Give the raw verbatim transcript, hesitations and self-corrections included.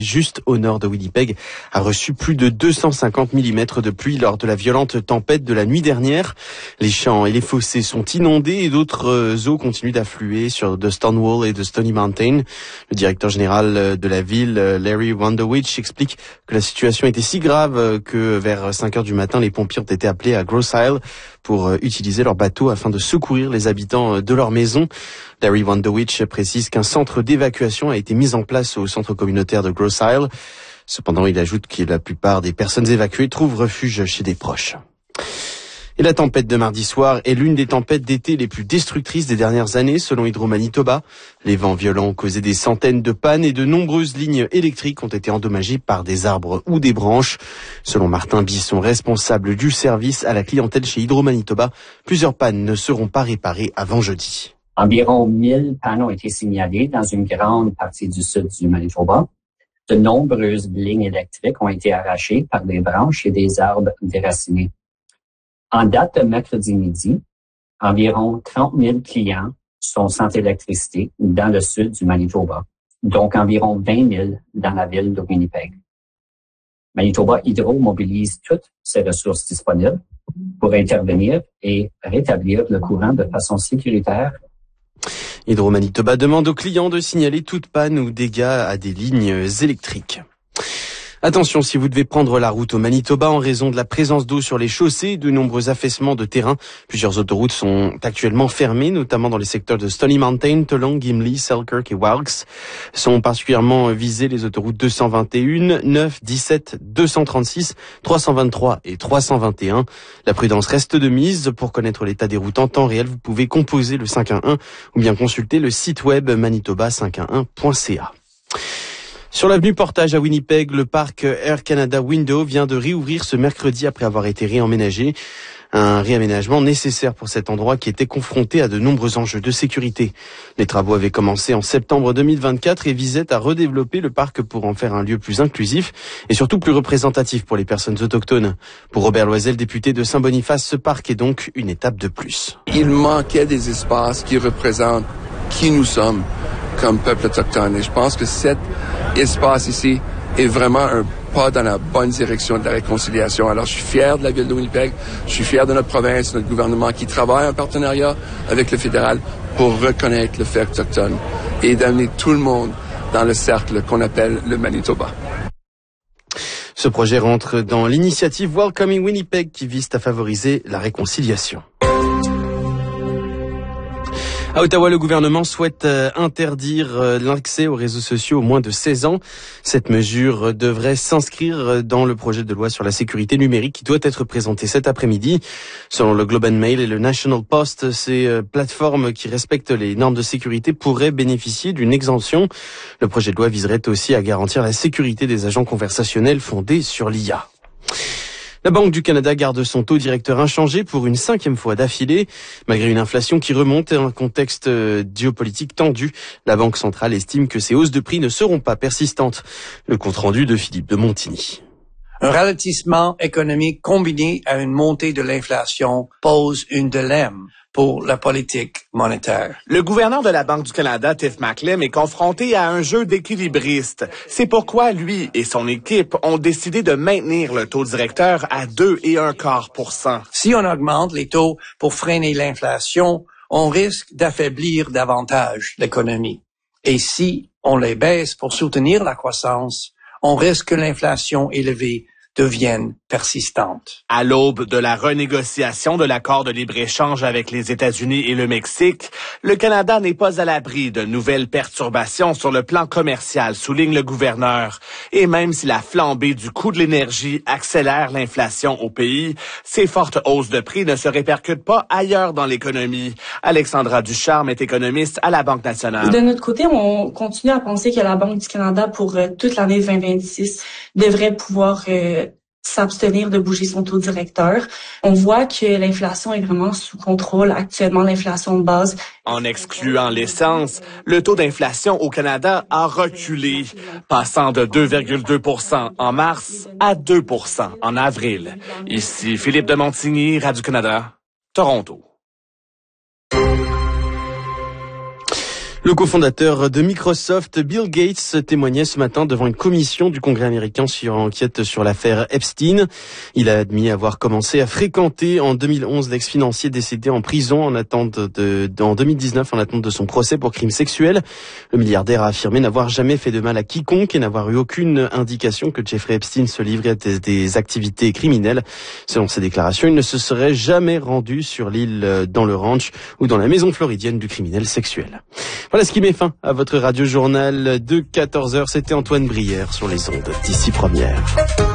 juste au nord de Winnipeg, a reçu plus de deux cent cinquante millimètres de pluie lors de la violente tempête de la nuit dernière. Les champs et les fossés sont inondés et d'autres eaux continuent d'affluer sur de Stonewall et de Stony Mountain. Le directeur général de la ville, Larry Wondowich, explique que la situation était si grave que vers cinq heures du matin, les pompiers ont été appelés à Grosse Isle pour utiliser leur bateau afin de secourir les habitants de leur maison. Larry Wondowich précise qu'un centre d'évacuation a été mis en place au centre communautaire de Grosse Isle. Cependant, il ajoute que la plupart des personnes évacuées trouvent refuge chez des proches. Et la tempête de mardi soir est l'une des tempêtes d'été les plus destructrices des dernières années, selon Hydro-Manitoba. Les vents violents ont causé des centaines de pannes et de nombreuses lignes électriques ont été endommagées par des arbres ou des branches. Selon Martin Bisson, responsable du service à la clientèle chez Hydro-Manitoba, plusieurs pannes ne seront pas réparées avant jeudi. Environ mille pannes ont été signalées dans une grande partie du sud du Manitoba. De nombreuses lignes électriques ont été arrachées par des branches et des arbres déracinés. En date de mercredi midi, environ trente mille clients sont sans électricité dans le sud du Manitoba, donc environ vingt mille dans la ville de Winnipeg. Manitoba Hydro mobilise toutes ses ressources disponibles pour intervenir et rétablir le courant de façon sécuritaire. Hydro-Manitoba demande aux clients de signaler toute panne ou dégâts à des lignes électriques. Attention, si vous devez prendre la route au Manitoba en raison de la présence d'eau sur les chaussées et de nombreux affaissements de terrain, plusieurs autoroutes sont actuellement fermées, notamment dans les secteurs de Stony Mountain, Tolong, Gimli, Selkirk et Wilkes. Sont particulièrement visées les autoroutes deux cent vingt et un, neuf, dix-sept, deux cent trente-six, trois cent vingt-trois et trois cent vingt et un. La prudence reste de mise. Pour connaître l'état des routes en temps réel, vous pouvez composer le cinq un un ou bien consulter le site web manitoba cinq un un point c a. Sur l'avenue Portage à Winnipeg, le parc Air Canada Window vient de réouvrir ce mercredi après avoir été réemménagé. Un réaménagement nécessaire pour cet endroit qui était confronté à de nombreux enjeux de sécurité. Les travaux avaient commencé en septembre deux mille vingt-quatre et visaient à redévelopper le parc pour en faire un lieu plus inclusif et surtout plus représentatif pour les personnes autochtones. Pour Robert Loisel, député de Saint-Boniface, ce parc est donc une étape de plus. Il manquait des espaces qui représentent qui nous sommes comme peuple autochtone. Et je pense que cet espace ici est vraiment un pas dans la bonne direction de la réconciliation. Alors, je suis fier de la ville de Winnipeg, je suis fier de notre province, notre gouvernement qui travaille en partenariat avec le fédéral pour reconnaître le fait autochtone et d'amener tout le monde dans le cercle qu'on appelle le Manitoba. Ce projet rentre dans l'initiative Welcoming Winnipeg qui vise à favoriser la réconciliation. À Ottawa, le gouvernement souhaite euh, interdire euh, l'accès aux réseaux sociaux aux moins de seize ans. Cette mesure euh, devrait s'inscrire dans le projet de loi sur la sécurité numérique qui doit être présenté cet après-midi. Selon le Globe and Mail et le National Post, ces euh, plateformes qui respectent les normes de sécurité pourraient bénéficier d'une exemption. Le projet de loi viserait aussi à garantir la sécurité des agents conversationnels fondés sur l'I A. La Banque du Canada garde son taux directeur inchangé pour une cinquième fois d'affilée. Malgré une inflation qui remonte et un contexte géopolitique tendu, la Banque centrale estime que ces hausses de prix ne seront pas persistantes. Le compte-rendu de Philippe de Montigny. Un ralentissement économique combiné à une montée de l'inflation pose une dilemme pour la politique monétaire. Le gouverneur de la Banque du Canada, Tiff Macklem, est confronté à un jeu d'équilibriste. C'est pourquoi lui et son équipe ont décidé de maintenir le taux directeur à deux virgule quinze pour cent. Si on augmente les taux pour freiner l'inflation, on risque d'affaiblir davantage l'économie. Et si on les baisse pour soutenir la croissance, on risque que l'inflation élevée deviennent persistantes. À l'aube de la renégociation de l'accord de libre-échange avec les États-Unis et le Mexique, le Canada n'est pas à l'abri de nouvelles perturbations sur le plan commercial, souligne le gouverneur. Et même si la flambée du coût de l'énergie accélère l'inflation au pays, ces fortes hausses de prix ne se répercutent pas ailleurs dans l'économie. Alexandra Ducharme est économiste à la Banque nationale. De notre côté, on continue à penser que la Banque du Canada, pour euh, toute l'année vingt vingt-six, devrait pouvoir euh, s'abstenir de bouger son taux directeur. On voit que l'inflation est vraiment sous contrôle actuellement, l'inflation de base. En excluant l'essence, le taux d'inflation au Canada a reculé, passant de deux virgule deux pour cent en mars à deux pour cent en avril. Ici Philippe de Montigny, Radio-Canada, Toronto. Le cofondateur de Microsoft, Bill Gates, témoignait ce matin devant une commission du Congrès américain sur enquête sur l'affaire Epstein. Il a admis avoir commencé à fréquenter en deux mille onze l'ex-financier décédé en prison en attente de, de, en deux mille dix-neuf en attente de son procès pour crime sexuel. Le milliardaire a affirmé n'avoir jamais fait de mal à quiconque et n'avoir eu aucune indication que Jeffrey Epstein se livrait à des, des activités criminelles. Selon ses déclarations, il ne se serait jamais rendu sur l'île, dans le ranch ou dans la maison floridienne du criminel sexuel. Voilà ce qui met fin à votre radio-journal de quatorze heures. C'était Antoine Brière sur les ondes d'Ici Première.